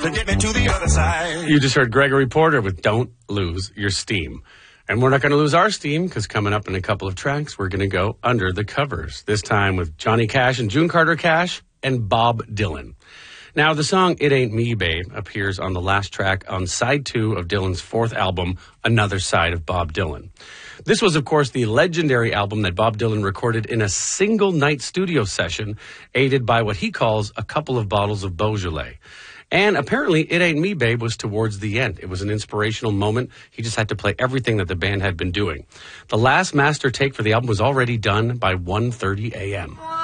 to get me to the other side. You just heard Gregory Porter with Don't Lose Your Steam. And we're not going to lose our steam because coming up in a couple of tracks, we're going to go under the covers. This time with Johnny Cash and June Carter Cash and Bob Dylan. Now, the song It Ain't Me, Babe appears on the last track on side 2 of Dylan's 4th album, Another Side of Bob Dylan. This was, of course, the legendary album that Bob Dylan recorded in a single night studio session, aided by what he calls a couple of bottles of Beaujolais. And apparently, It Ain't Me, Babe was towards the end. It was an inspirational moment. He just had to play everything that the band had been doing. The last master take for the album was already done by 1:30 a.m.